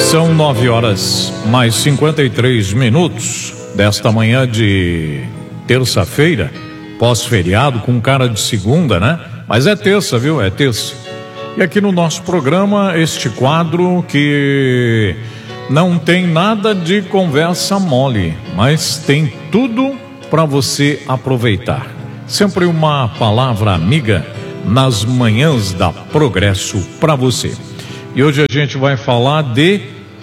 São 9h mais 53 desta manhã de terça-feira, pós-feriado, com cara de segunda, né? Mas é terça, viu? É terça. E aqui no nosso programa, este quadro que não tem nada de conversa mole, mas tem tudo para você aproveitar. Sempre uma palavra amiga nas manhãs da Progresso para você. E hoje a gente vai falar de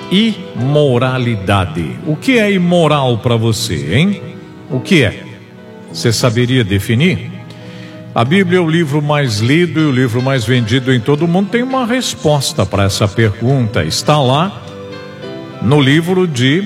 imoralidade. O que é imoral para você, hein? O que é? Você saberia definir? A Bíblia é o livro mais lido e o livro mais vendido em todo o mundo. Tem uma resposta para essa pergunta. Está lá no livro de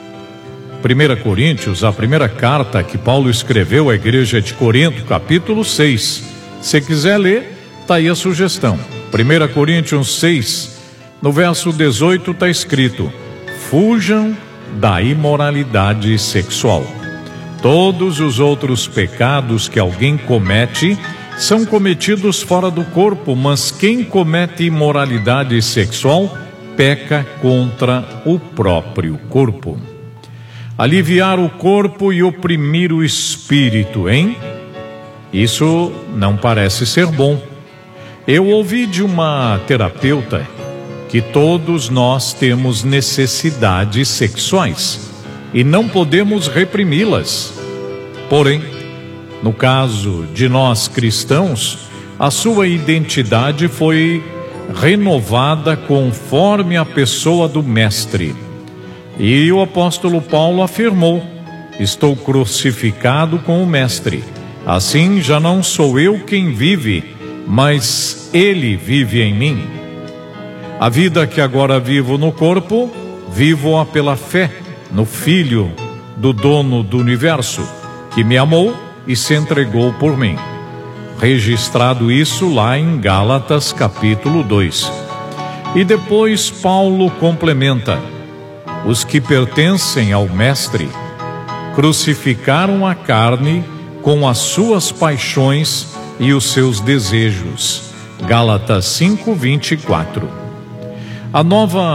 1 Coríntios, a primeira carta que Paulo escreveu à igreja de Corinto, capítulo 6. Se quiser ler, está aí a sugestão. 1 Coríntios 6, no verso 18 está escrito: fujam da imoralidade sexual. Todos os outros pecados que alguém comete são cometidos fora do corpo, mas quem comete imoralidade sexual peca contra o próprio corpo. Aliviar o corpo e oprimir o espírito, hein? Isso não parece ser bom. Eu ouvi de uma terapeuta que todos nós temos necessidades sexuais e não podemos reprimi-las. Porém, no caso de nós cristãos, a sua identidade foi renovada conforme a pessoa do Mestre. E o apóstolo Paulo afirmou: estou crucificado com o Mestre. Assim já não sou eu quem vive, mas ele vive em mim. A vida que agora vivo no corpo, vivo-a pela fé no Filho do dono do universo, que me amou e se entregou por mim. Registrado isso lá em Gálatas capítulo 2. E depois Paulo complementa: os que pertencem ao Mestre crucificaram a carne com as suas paixões e os seus desejos. Gálatas 5:24. A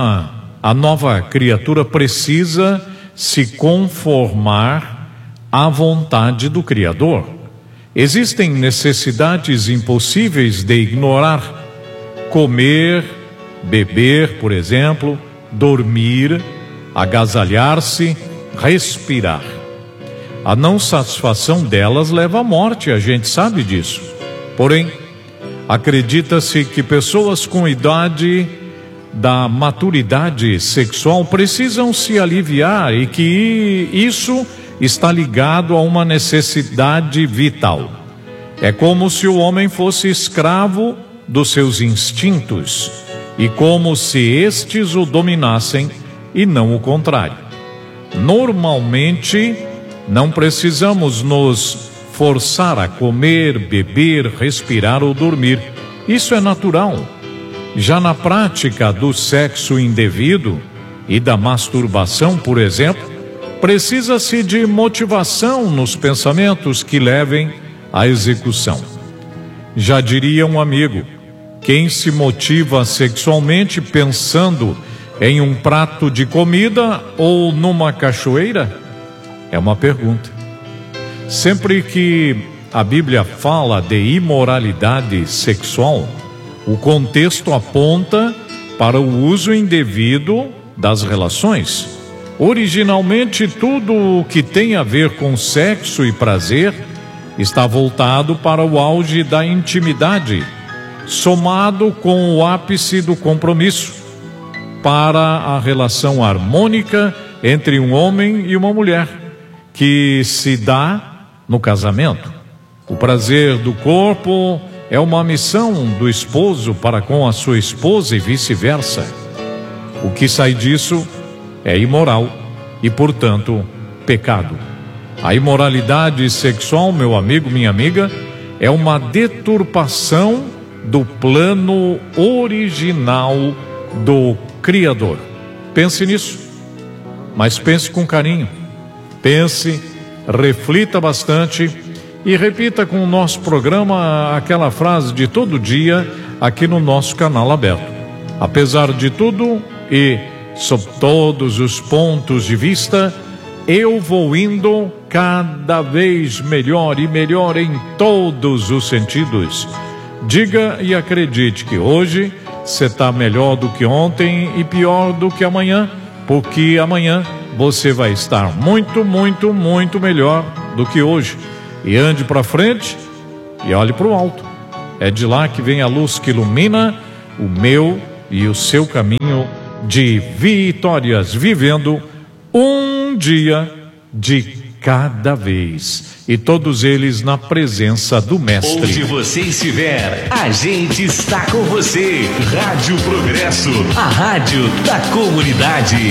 nova criatura precisa se conformar à vontade do Criador. Existem necessidades impossíveis de ignorar: comer, beber, por exemplo, dormir, agasalhar-se, respirar. A não satisfação delas leva à morte, a gente sabe disso. Porém, acredita-se que pessoas com idade da maturidade sexual precisam se aliviar e que isso está ligado a uma necessidade vital. É como se o homem fosse escravo dos seus instintos e como se estes o dominassem e não o contrário. Normalmente, não precisamos nos forçar a comer, beber, respirar ou dormir. Isso é natural. Já na prática do sexo indevido e da masturbação, por exemplo, precisa-se de motivação nos pensamentos que levem à execução. Já diria um amigo: quem se motiva sexualmente pensando em um prato de comida ou numa cachoeira? É uma pergunta. Sempre que a Bíblia fala de imoralidade sexual, o contexto aponta para o uso indevido das relações. Originalmente, tudo o que tem a ver com sexo e prazer está voltado para o auge da intimidade, somado com o ápice do compromisso, para a relação harmônica entre um homem e uma mulher, que se dá no casamento. O prazer do corpo é uma missão do esposo para com a sua esposa e vice-versa. O que sai disso é imoral e, portanto, pecado. A imoralidade sexual, meu amigo, minha amiga, é uma deturpação do plano original do Criador. Pense nisso, mas pense com carinho. Pense, reflita bastante e repita com o nosso programa aquela frase de todo dia aqui no nosso canal aberto. Apesar de tudo e sob todos os pontos de vista, eu vou indo cada vez melhor e melhor em todos os sentidos. Diga e acredite que hoje você está melhor do que ontem e pior do que amanhã, porque amanhã você vai estar muito, muito, muito melhor do que hoje. E ande para frente e olhe para o alto. É de lá que vem a luz que ilumina o meu e o seu caminho de vitórias, vivendo um dia de cada vez, e todos eles na presença do Mestre. Onde você estiver, a gente está com você. Rádio Progresso, a rádio da comunidade.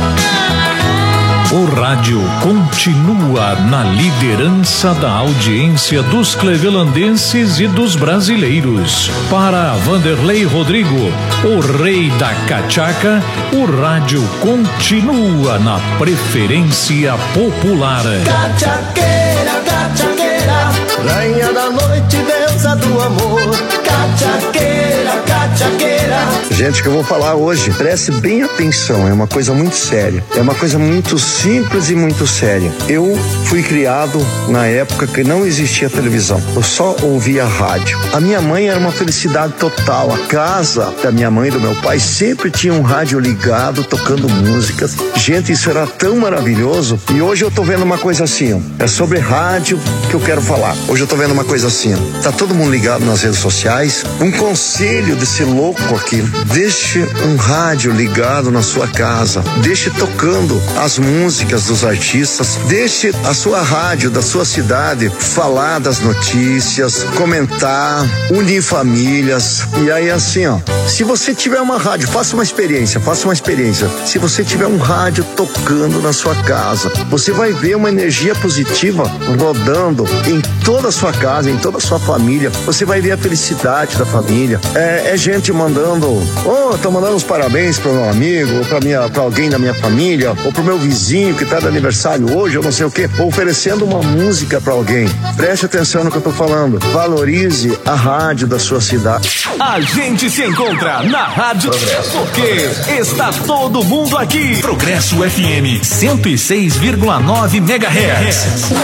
O rádio continua na liderança da audiência dos clevelandenses e dos brasileiros. Para Vanderlei Rodrigo, o rei da cachaca, o rádio continua na preferência popular. Cachaqueira, cachaqueira, rainha da noite, deusa do amor. Cachaqueira, cachaqueira. Gente, o que eu vou falar hoje, preste bem atenção, é uma coisa muito séria. É uma coisa muito simples e muito séria. Eu fui criado na época que não existia televisão. Eu só ouvia rádio. A minha mãe era uma felicidade total. A casa da minha mãe e do meu pai sempre tinha um rádio ligado, tocando músicas. Gente, isso era tão maravilhoso. E hoje eu tô vendo uma coisa assim, ó. É sobre rádio que eu quero falar. Hoje eu tô vendo uma coisa assim, ó. Tá todo mundo ligado nas redes sociais. Um conselho desse louco aqui: deixe um rádio ligado na sua casa, deixe tocando as músicas dos artistas, deixe a sua rádio da sua cidade falar das notícias, comentar, unir famílias. E aí assim, ó, se você tiver uma rádio, faça uma experiência. Se você tiver um rádio tocando na sua casa, você vai ver uma energia positiva rodando em toda a sua casa, em toda a sua família. Você vai ver a felicidade da família. É gente mandando, tô mandando os parabéns pro meu amigo, ou pra alguém da minha família, ou pro meu vizinho que tá de aniversário hoje, eu não sei o quê, ou oferecendo uma música pra alguém. Preste atenção no que eu tô falando. Valorize a rádio da sua cidade. A gente se encontra na Rádio Progresso, porque está todo mundo aqui. Progresso FM 106,9 MHz.